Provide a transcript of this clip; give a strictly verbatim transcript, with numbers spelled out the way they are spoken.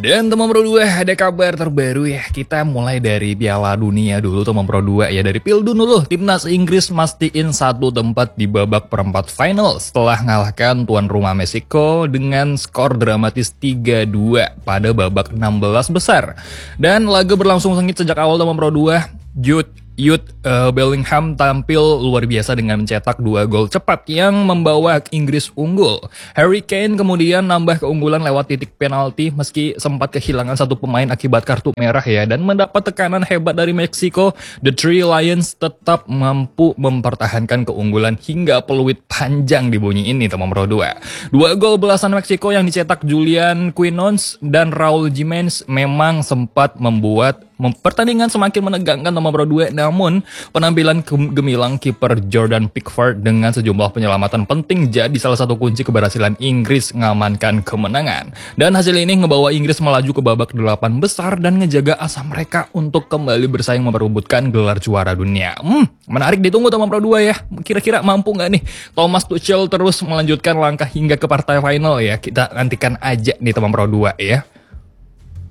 Dan teman Pro dua, ada kabar terbaru ya. Kita mulai dari Piala Dunia dulu teman Pro dua ya. Dari Pildun dulu, timnas Inggris mastiin satu tempat di babak perempat final setelah ngalahkan tuan rumah Meksiko dengan skor dramatis tiga dua pada babak enam belas besar. Dan laga berlangsung sengit sejak awal teman Pro dua. Jude Jude uh, Bellingham tampil luar biasa dengan mencetak dua gol cepat yang membawa Inggris unggul. Harry Kane kemudian nambah keunggulan lewat titik penalti meski sempat kehilangan satu pemain akibat kartu merah ya, dan mendapat tekanan hebat dari Meksiko. The Three Lions tetap mampu mempertahankan keunggulan hingga peluit panjang dibunyi ini teman Pro dua. Dua gol belasan Meksiko yang dicetak Julian Quinones dan Raul Jimenez memang sempat membuat pertandingan semakin menegangkan teman Pro dua. Namun penampilan gemilang kiper Jordan Pickford dengan sejumlah penyelamatan penting jadi salah satu kunci keberhasilan Inggris mengamankan kemenangan. Dan hasil ini ngebawa Inggris melaju ke babak delapan besar dan ngejaga asa mereka untuk kembali bersaing memperebutkan gelar juara dunia. Hmm, menarik ditunggu teman Pro dua ya. Kira-kira mampu nggak nih Thomas Tuchel terus melanjutkan langkah hingga ke partai final ya? Kita nantikan aja nih teman Pro dua ya.